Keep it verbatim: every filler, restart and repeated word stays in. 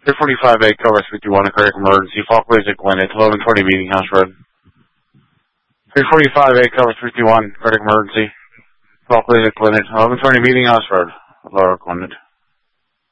three forty-five A, cover three two one, a cardiac emergency, Falk Laser Gwinnett, eleven twenty Meeting House Road. three forty-five A, cover three two one, cardiac emergency, Falk Laser Gwinnett, eleven twenty Meeting House Road, Laura Gwinnett.